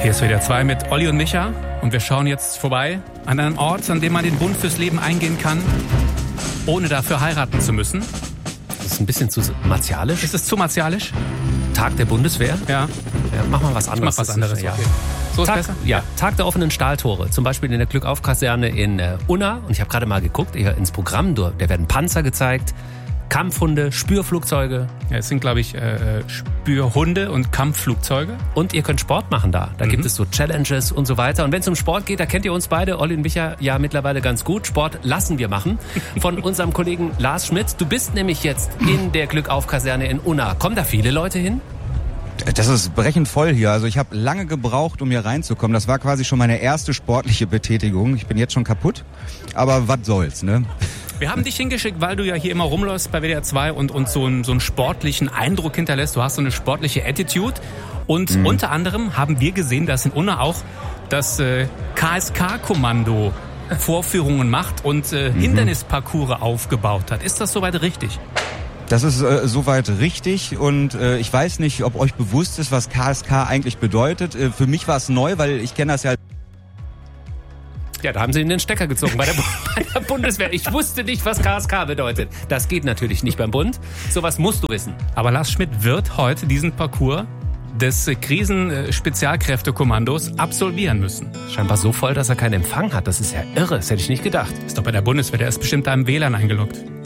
Hier ist WDR 2 mit Olli und Micha und wir schauen jetzt vorbei an einem Ort, an dem man den Bund fürs Leben eingehen kann, ohne dafür heiraten zu müssen. Das ist ein bisschen zu martialisch. Ist es zu martialisch? Tag der Bundeswehr? Ja. Mach mal was anderes. Ich mach was anderes, ja. okay. So ist Tag, besser? Ja, Tag der offenen Stahltore. Zum Beispiel in der Glückauf-Kaserne in Unna. Und ich habe gerade mal geguckt, hier ins Programm, da werden Panzer gezeigt, Kampfhunde, Spürflugzeuge. Ja, es sind, glaube ich, Spürhunde und Kampfflugzeuge. Und ihr könnt Sport machen da. Da gibt es so Challenges und so weiter. Und wenn es um Sport geht, da kennt ihr uns beide, Olli und Micha, ja mittlerweile ganz gut. Sport lassen wir machen. Von unserem Kollegen Lars Schmidt. Du bist nämlich jetzt in der Glückauf-Kaserne in Unna. Kommen da viele Leute hin? Das ist brechend voll hier. Also ich habe lange gebraucht, um hier reinzukommen. Das war quasi schon meine erste sportliche Betätigung. Ich bin jetzt schon kaputt. Aber was soll's, ne? Wir haben dich hingeschickt, weil du ja hier immer rumläufst bei WDR 2 und so einen sportlichen Eindruck hinterlässt. Du hast so eine sportliche Attitude. Und unter anderem haben wir gesehen, dass in Unna auch das KSK-Kommando Vorführungen macht und Hindernisparcours aufgebaut hat. Ist das soweit richtig? Das ist soweit richtig und ich weiß nicht, ob euch bewusst ist, was KSK eigentlich bedeutet. Für mich war es neu, weil ich kenne das ja. Ja, da haben sie in den Stecker gezogen bei der Bundeswehr. Ich wusste nicht, was KSK bedeutet. Das geht natürlich nicht beim Bund. Sowas musst du wissen. Aber Lars Schmidt wird heute diesen Parcours des Krisenspezialkräftekommandos absolvieren müssen. Scheinbar so voll, dass er keinen Empfang hat. Das ist ja irre. Das hätte ich nicht gedacht. Ist doch bei der Bundeswehr, der ist bestimmt da im WLAN eingeloggt.